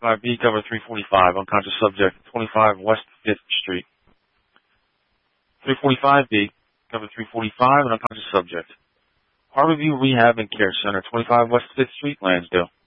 5B, cover 345, unconscious subject, 25 West 5th Street. 345B, cover 345, an unconscious subject. Harborview Rehab and Care Center, 25 West 5th Street, Lansdale.